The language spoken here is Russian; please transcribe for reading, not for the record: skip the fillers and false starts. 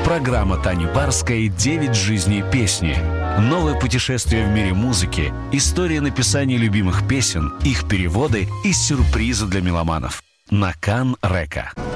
Программа Тани Барской «9 жизней песни». Новое путешествие в мире музыки, история написания любимых песен, их переводы и сюрпризы для меломанов. На Кан Река.